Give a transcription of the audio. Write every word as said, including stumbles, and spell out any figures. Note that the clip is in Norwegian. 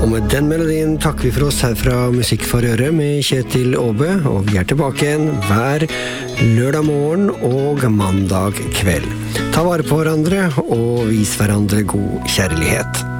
Og med den melodien takker vi for oss her fra Musikk for Øre med Kjetil Aabø, og vi er tilbake igjen hver lørdag morgen og mandag kveld. Ta vare på hverandre og vis hverandre god kjærlighet.